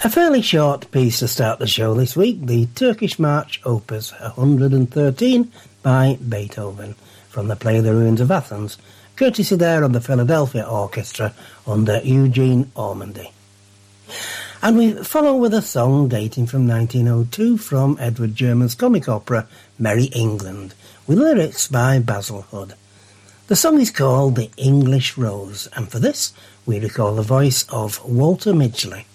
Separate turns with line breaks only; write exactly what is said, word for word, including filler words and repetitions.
A fairly short piece to start the show this week, the Turkish March Opus one hundred thirteen by Beethoven, from the play The Ruins of Athens, courtesy there of the Philadelphia Orchestra under Eugene Ormandy. And we follow with a song dating from nineteen oh two from Edward German's comic opera Merry England, with lyrics by Basil Hood. The song is called The English Rose, and for this we recall the voice of Walter Midgley.